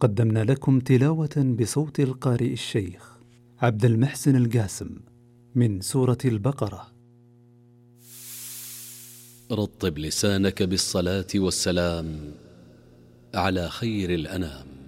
قدمنا لكم تلاوة بصوت القارئ الشيخ عبد المحسن القاسم من سورة البقرة. رطب لسانك بالصلاة والسلام على خير الأنام.